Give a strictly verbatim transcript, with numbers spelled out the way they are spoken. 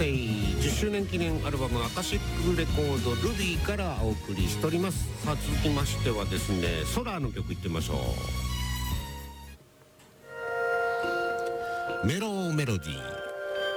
生じゅっしゅうねん記念アルバムアカシックレコードルビーからお送りしております。さあ続きましてはですね、ソラーの曲いってみましょう。メロメロディー。